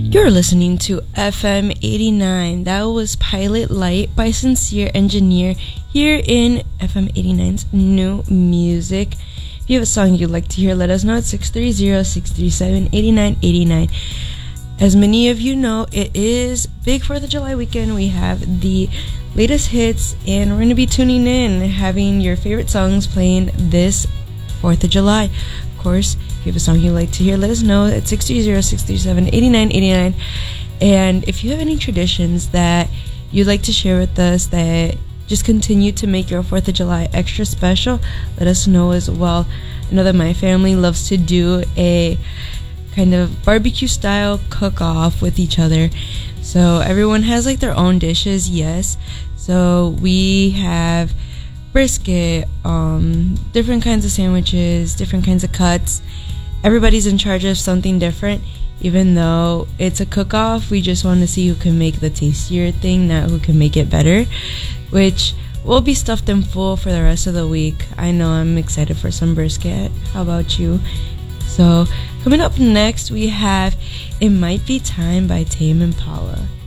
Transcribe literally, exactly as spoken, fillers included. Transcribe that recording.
You're listening to F M eighty-nine. That was Pilot Light by Sincere Engineer here in F M eighty-nine's New Music. If you have a song you'd like to hear, let us know at six three zero, six three seven, eight nine eight nine. As many of you know, it is big fourth of July weekend. We have the latest hits, and we're going to be tuning in, having your favorite songs playing this fourth of July. Of course, if you have a song you'd like to hear, let us know at six three zero, six three seven, eight nine eight nine. And if you have any traditions that you'd like to share with us that just continue to make your fourth of July extra special, let us know as well. I know that my family loves to do a kind of barbecue style cook-off with each other. So everyone has like their own dishes, yes. So we have brisket, um, different kinds of sandwiches, different kinds of cuts. Everybody's in charge of something different. Even though it's a cook-off, we just want to see who can make the tastier thing, not who can make it better, which will be stuffed and full for the rest of the week. I know I'm excited for some brisket. How about you? So coming up next, we have It Might Be Time by Tame Impala.